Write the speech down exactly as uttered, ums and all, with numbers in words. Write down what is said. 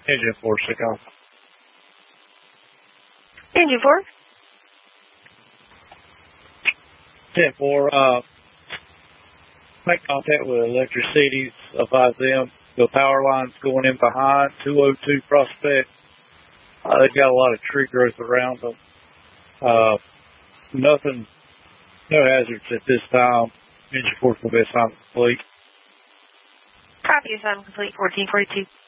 Engine four, Chicago. Engine four. ten four, uh, make contact with Electric Cities, advise them the power lines going in behind two oh two Prospect. Uh, they've got a lot of tree growth around them. Uh, nothing, no hazards at this time. Engine four will be assigned complete. Copy, assignment complete, fourteen forty-two.